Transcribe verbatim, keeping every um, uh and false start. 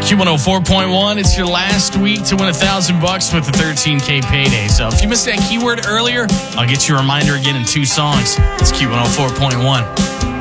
Q one oh four point one, it's your last week to win a thousand bucks with the thirteen K payday. So if you missed that keyword earlier, I'll get you a reminder again in two songs. It's Q one oh four point one.